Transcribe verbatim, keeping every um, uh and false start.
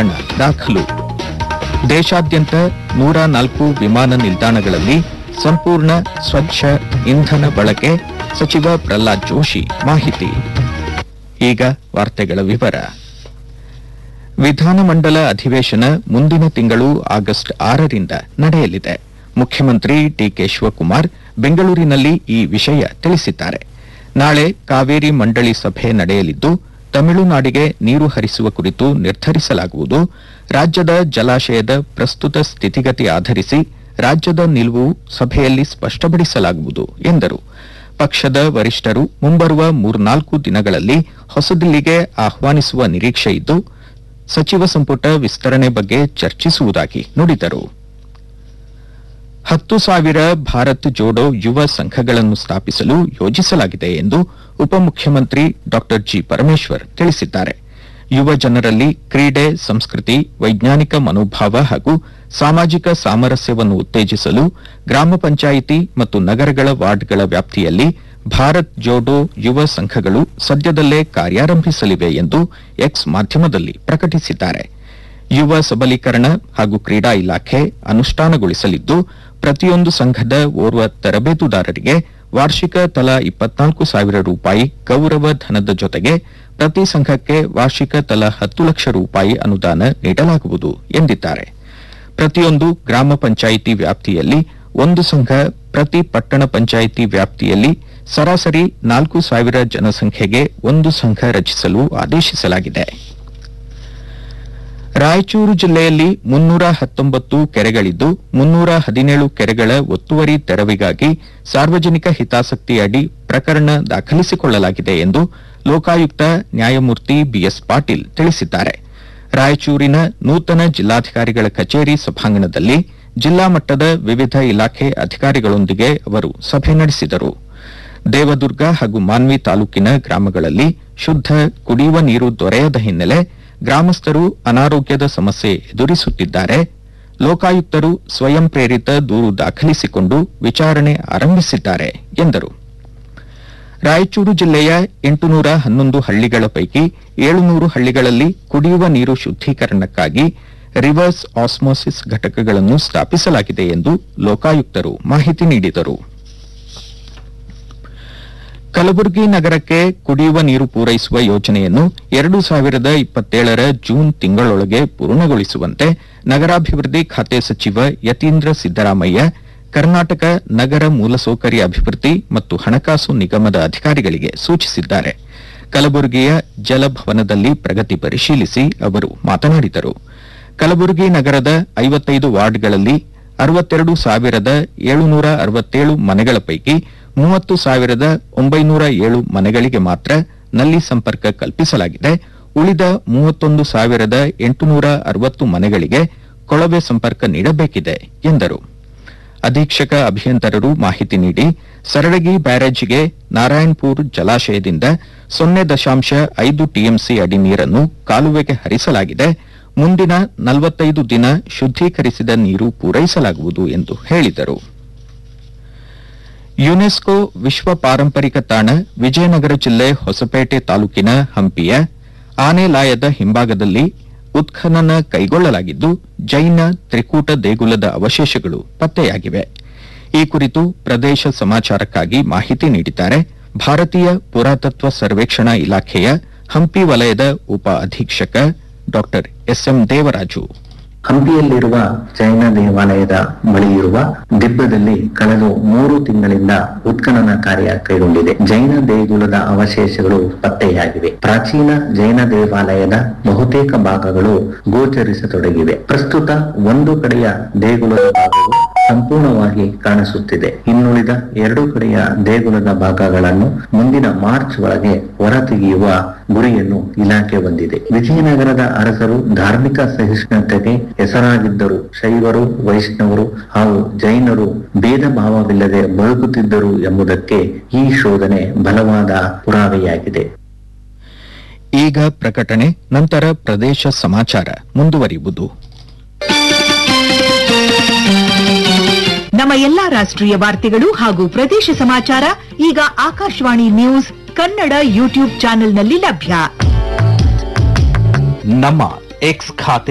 ಪ್ರಕರಣ ದಾಖಲು. ದೇಶಾದ್ಯಂತ ನೂರ ನಾಲ್ಕು ವಿಮಾನ ನಿಲ್ದಾಣಗಳಲ್ಲಿ ಸಂಪೂರ್ಣ ಸ್ವಚ್ಛ ಇಂಧನ ಬಳಕೆ, ಸಚಿವ ಪ್ರಹ್ಲಾದ್ ಜೋಶಿ ಮಾಹಿತಿ. ಈಗ ವಾರ್ತೆಗಳ ವಿವರ. ವಿಧಾನಮಂಡಲ ಅಧಿವೇಶನ ಮುಂದಿನ ತಿಂಗಳು ಆಗಸ್ಟ್ ಆರರಿಂದ ನಡೆಯಲಿದೆ. ಮುಖ್ಯಮಂತ್ರಿ ಡಿಕೆ ಶಿವಕುಮಾರ್ ಬೆಂಗಳೂರಿನಲ್ಲಿ ಈ ವಿಷಯ ತಿಳಿಸಿದ್ದಾರೆ. ನಾಳೆ ಕಾವೇರಿ ಮಂಡಳಿ ಸಭೆ ನಡೆಯಲಿದ್ದು ತಮಿಳುನಾಡಿಗೆ ನೀರು ಹರಿಸುವ ಕುರಿತು ನಿರ್ಧರಿಸಲಾಗುವುದು. ರಾಜ್ಯದ ಜಲಾಶಯದ ಪ್ರಸ್ತುತ ಸ್ಥಿತಿಗತಿ ಆಧರಿಸಿ ರಾಜ್ಯದ ನಿಲುವು ಸಭೆಯಲ್ಲಿ ಸ್ಪಷ್ಟಪಡಿಸಲಾಗುವುದು ಎಂದರು. ಪಕ್ಷದ ವರಿಷ್ಠರು ಮುಂಬರುವ ಮೂರ್ನಾಲ್ಕು ದಿನಗಳಲ್ಲಿ ಹೊಸದಿಲ್ಲಿಗೆ ಆಹ್ವಾನಿಸುವ ನಿರೀಕ್ಷೆ ಇದ್ದು ಸಚಿವ ಸಂಪುಟ ವಿಸ್ತರಣೆ ಬಗ್ಗೆ ಚರ್ಚಿಸುವುದಾಗಿ ನುಡಿದರು. ಹತ್ತು ಸಾವಿರ ಭಾರತ್ ಜೋಡೋ ಯುವ ಸಂಘಗಳನ್ನು ಸ್ಥಾಪಿಸಲು ಯೋಜಿಸಲಾಗಿದೆ ಎಂದು ಉಪಮುಖ್ಯಮಂತ್ರಿ ಡಾ ಜಿ ಪರಮೇಶ್ವರ್ ತಿಳಿಸಿದ್ದಾರೆ. ಯುವ ಜನರಲ್ಲಿ ಕ್ರೀಡೆ, ಸಂಸ್ಕೃತಿ, ವೈಜ್ಞಾನಿಕ ಮನೋಭಾವ ಹಾಗೂ ಸಾಮಾಜಿಕ ಸಾಮರಸ್ಯವನ್ನು ಉತ್ತೇಜಿಸಲು ಗ್ರಾಮ ಪಂಚಾಯಿತಿ ಮತ್ತು ನಗರಗಳ ವಾರ್ಡ್ಗಳ ವ್ಯಾಪ್ತಿಯಲ್ಲಿ ಭಾರತ್ ಜೋಡೋ ಯುವ ಸಂಘಗಳು ಸದ್ಯದಲ್ಲೇ ಕಾರ್ಯಾರಂಭಿಸಲಿವೆ ಎಂದು ಎಕ್ಸ್ ಮಾಧ್ಯಮದಲ್ಲಿ ಪ್ರಕಟಿಸಿದ್ದಾರೆ. ಯುವ ಸಬಲೀಕರಣ ಹಾಗೂ ಕ್ರೀಡಾ ಇಲಾಖೆ ಅನುಷ್ಠಾನಗೊಳಿಸಲಿದ್ದು ಪ್ರತಿಯೊಂದು ಸಂಘದ ಓರ್ವ ತರಬೇತುದಾರರಿಗೆ ವಾರ್ಷಿಕ ತಲಾ ಇಪ್ಪತ್ನಾಲ್ಕು ಸಾವಿರ ರೂಪಾಯಿ ಗೌರವ ಧನದ ಜೊತೆಗೆ ಪ್ರತಿ ಸಂಘಕ್ಕೆ ವಾರ್ಷಿಕ ತಲಾ ಹತ್ತು ಲಕ್ಷ ರೂಪಾಯಿ ಅನುದಾನ ನೀಡಲಾಗುವುದು ಎಂದಿದ್ದಾರೆ. ಪ್ರತಿಯೊಂದು ಗ್ರಾಮ ಪಂಚಾಯಿತಿ ವ್ಯಾಪ್ತಿಯಲ್ಲಿ ಒಂದು ಸಂಘ, ಪ್ರತಿ ಪಟ್ಟಣ ಪಂಚಾಯಿತಿ ವ್ಯಾಪ್ತಿಯಲ್ಲಿ ಸರಾಸರಿ ನಾಲ್ಕು ಸಾವಿರ ಜನಸಂಖ್ಯೆಗೆ ಒಂದು ಸಂಘ ರಚಿಸಲು ಆದೇಶಿಸಲಾಗಿದೆ. ರಾಯಚೂರು ಜಿಲ್ಲೆಯಲ್ಲಿ ಮುನ್ನೂರ ಹತ್ತೊಂಬತ್ತು ಕೆರೆಗಳಿದ್ದು ಮುನ್ನೂರ ಹದಿನೇಳು ಕೆರೆಗಳ ಒತ್ತುವರಿ ತೆರವಿಗಾಗಿ ಸಾರ್ವಜನಿಕ ಹಿತಾಸಕ್ತಿಯಡಿ ಪ್ರಕರಣ ದಾಖಲಿಸಿಕೊಳ್ಳಲಾಗಿದೆ ಎಂದು ಲೋಕಾಯುಕ್ತ ನ್ಯಾಯಮೂರ್ತಿ ಬಿಎಸ್ ಪಾಟೀಲ್ ತಿಳಿಸಿದ್ದಾರೆ. ರಾಯಚೂರಿನ ನೂತನ ಜಿಲ್ಲಾಧಿಕಾರಿಗಳ ಕಚೇರಿ ಸಭಾಂಗಣದಲ್ಲಿ ಜಿಲ್ಲಾ ಮಟ್ಟದ ವಿವಿಧ ಇಲಾಖೆ ಅಧಿಕಾರಿಗಳೊಂದಿಗೆ ಅವರು ಸಭೆ ನಡೆಸಿದರು. ದೇವದುರ್ಗ ಹಾಗೂ ಮಾನ್ವಿ ತಾಲೂಕಿನ ಗ್ರಾಮಗಳಲ್ಲಿ ಶುದ್ಧ ಕುಡಿಯುವ ನೀರು ದೊರೆಯದ ಹಿನ್ನೆಲೆ ಗ್ರಾಮಸ್ಥರು ಅನಾರೋಗ್ಯದ ಸಮಸ್ಯೆ ಎದುರಿಸುತ್ತಿದ್ದಾರೆ. ಲೋಕಾಯುಕ್ತರು ಸ್ವಯಂ ಪ್ರೇರಿತ ದೂರು ದಾಖಲಿಸಿಕೊಂಡು ವಿಚಾರಣೆ ಆರಂಭಿಸಿದ್ದಾರೆ ಎಂದರು. ರಾಯಚೂರು ಜಿಲ್ಲೆಯ ಎಂಟುನೂರ ಹನ್ನೊಂದು ಹಳ್ಳಿಗಳ ಪೈಕಿ ಏಳುನೂರು ಹಳ್ಳಿಗಳಲ್ಲಿ ಕುಡಿಯುವ ನೀರು ಶುದ್ದೀಕರಣಕ್ಕಾಗಿ ರಿವರ್ಸ್ ಆಸ್ಮೋಸಿಸ್ ಘಟಕಗಳನ್ನು ಸ್ಥಾಪಿಸಲಾಗಿದೆ ಎಂದು ಲೋಕಾಯುಕ್ತರು ಮಾಹಿತಿ ನೀಡಿದರು. ಕಲಬುರಗಿ ನಗರಕ್ಕೆ ಕುಡಿಯುವ ನೀರು ಪೂರೈಸುವ ಯೋಜನೆಯನ್ನು ಎರಡು ಸಾವಿರದ ಇಪ್ಪತ್ತೇಳರ ಜೂನ್ ತಿಂಗಳೊಳಗೆ ಪೂರ್ಣಗೊಳಿಸುವಂತೆ ನಗರಾಭಿವೃದ್ಧಿ ಖಾತೆ ಸಚಿವ ಯತೀಂದ್ರ ಸಿದ್ದರಾಮಯ್ಯ ಕರ್ನಾಟಕ ನಗರ ಮೂಲಸೌಕರ್ಯ ಅಭಿವೃದ್ಧಿ ಮತ್ತು ಹಣಕಾಸು ನಿಗಮದ ಅಧಿಕಾರಿಗಳಿಗೆ ಸೂಚಿಸಿದ್ದಾರೆ. ಕಲಬುರಗಿಯ ಜಲಭವನದಲ್ಲಿ ಪ್ರಗತಿ ಪರಿಶೀಲಿಸಿ ಅವರು ಮಾತನಾಡಿದರು. ಕಲಬುರಗಿ ನಗರದ ಐವತ್ತೈದು ವಾರ್ಡ್ಗಳಲ್ಲಿ ಅರವತ್ತೆರಡು ಸಾವಿರದ ಏಳುನೂರ ಅರವತ್ತೇಳು ಮನೆಗಳ ಪೈಕಿ ಮೂವತ್ತು ಸಾವಿರದ ಒಂಬೈನೂರ ಏಳು ಮನೆಗಳಿಗೆ ಮಾತ್ರ ನಲ್ಲಿ ಸಂಪರ್ಕ ಕಲ್ಪಿಸಲಾಗಿದೆ. ಉಳಿದ ಮೂವತ್ತೊಂದು ಸಾವಿರದ ಎಂಟುನೂರ ಅರವತ್ತು ಮನೆಗಳಿಗೆ ಕೊಳವೆ ಸಂಪರ್ಕ ನೀಡಬೇಕಿದೆ ಎಂದರು. ಅಧೀಕ್ಷಕ ಅಭಿಯಂತರರು ಮಾಹಿತಿ ನೀಡಿ ಸರಳಗಿ ಬ್ಯಾರೇಜಿಗೆ ನಾರಾಯಣಪುರ ಜಲಾಶಯದಿಂದ ಸೊನ್ನೆ ದಶಾಂಶ ಐದು ಟಿಎಂಸಿ ಅಡಿ ನೀರನ್ನು ಕಾಲುವೆಗೆ ಹರಿಸಲಾಗಿದೆ. ಮುಂದಿನ ನಲವತ್ತೈದು ದಿನ ಶುದ್ದೀಕರಿಸಿದ ನೀರು ಪೂರೈಸಲಾಗುವುದು ಎಂದು ಹೇಳಿದರು. ಯುನೆಸ್ಕೋ ವಿಶ್ವ ಪಾರಂಪರಿಕ ತಾಣ ವಿಜಯನಗರ ಜಿಲ್ಲೆ ಹೊಸಪೇಟೆ ತಾಲೂಕಿನ ಹಂಪಿಯ ಆನೆಲಾಯದ ಹಿಂಭಾಗದಲ್ಲಿ ಉತ್ಖನನ ಕೈಗೊಳ್ಳಲಾಗಿದ್ದು ಜೈನ ತ್ರಿಕೂಟ ದೇಗುಲದ ಅವಶೇಷಗಳು ಪತ್ತೆಯಾಗಿವೆ. ಈ ಕುರಿತು ಪ್ರದೇಶ ಸಮಾಚಾರಕ್ಕಾಗಿ ಮಾಹಿತಿ ನೀಡಿದ್ದಾರೆ ಭಾರತೀಯ ಪುರಾತತ್ವ ಸರ್ವೇಕ್ಷಣಾ ಇಲಾಖೆಯ ಹಂಪಿ ವಲಯದ ಉಪ ಅಧೀಕ್ಷಕ ಡಾ ಎಸ್ಎಂ ದೇವರಾಜು. ಹಂಪಿಯಲ್ಲಿರುವ ಜೈನ ದೇವಾಲಯದ ಬಳಿ ಇರುವ ದಿಬ್ಬದಲ್ಲಿ ಕಳೆದ ಮೂರು ತಿಂಗಳಿಂದ ಉತ್ಖನನ ಕಾರ್ಯ ಕೈಗೊಂಡಿದೆ. ಜೈನ ದೇಗುಲದ ಅವಶೇಷಗಳು ಪತ್ತೆಯಾಗಿವೆ. ಪ್ರಾಚೀನ ಜೈನ ದೇವಾಲಯದ ಬಹುತೇಕ ಭಾಗಗಳು ಗೋಚರಿಸತೊಡಗಿವೆ. ಪ್ರಸ್ತುತ ಒಂದು ಕಡೆಯ ದೇಗುಲದ ಭಾಗವು ಸಂಪೂರ್ಣವಾಗಿ ಕಾಣಿಸುತ್ತಿದೆ. ಇನ್ನುಳಿದ ಎರಡು ಕಡೆಯ ದೇಗುಲದ ಭಾಗಗಳನ್ನು ಮುಂದಿನ ಮಾರ್ಚ್ ಒಳಗೆ ಹೊರತೆಗೆಯುವ ಗುರಿಯನ್ನು ಇಲಾಖೆ ಹೊಂದಿದೆ. ವಿಜಯನಗರದ ಅರಸರು ಧಾರ್ಮಿಕ ಸಹಿಷ್ಣುತೆಗೆ ಹೆಸರಾಗಿದ್ದರು. ಶೈವರು, ವೈಷ್ಣವರು ಹಾಗೂ ಜೈನರು ಭೇದ ಭಾವವಿಲ್ಲದೆ ಬದುಕುತ್ತಿದ್ದರು ಎಂಬುದಕ್ಕೆ ಈ ಶೋಧನೆ ಬಲವಾದ ಪುರಾವೆಯಾಗಿದೆ. ಈಗ ಪ್ರಕಟಣೆ, ನಂತರ ಪ್ರದೇಶ ಸಮಾಚಾರ ಮುಂದುವರಿಯುವುದು. ನಮ್ಮ ಎಲ್ಲಾ ರಾಷ್ಟ್ರೀಯ ವಾರ್ತೆಗಳು ಹಾಗೂ ಪ್ರದೇಶ ಸಮಾಚಾರ ಈಗ ಆಕಾಶವಾಣಿ ನ್ಯೂಸ್ ಕನ್ನಡ ಯೂಟ್ಯೂಬ್ ಚಾನೆಲ್ನಲ್ಲಿ ಲಭ್ಯ. ನಮ್ಮ ಎಕ್ಸ್ ಖಾತೆ